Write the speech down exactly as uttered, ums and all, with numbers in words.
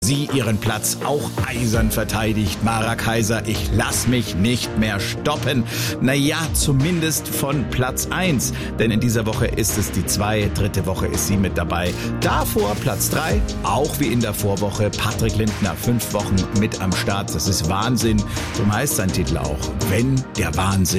sie ihren Platz auch eisern verteidigt. Mara Kaiser, ich lass mich nicht mehr stoppen. Naja, zumindest von Platz eins. Denn in dieser Woche ist es die zwei, dritte Woche ist sie mit dabei. Davor Platz drei, auch wie in der Vorwoche, Patrick Lindner, fünf Wochen mit am Start. Das ist Wahnsinn. So heißt sein Titel auch, Wenn der Wahnsinn